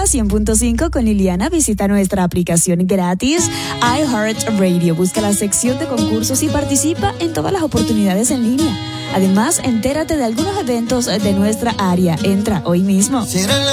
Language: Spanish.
100.5 con Liliana. Visita nuestra aplicación gratis iHeartRadio. Busca la sección de concursos y participa en todas las oportunidades en línea. Además, entérate de algunos eventos de nuestra área. Entra hoy mismo.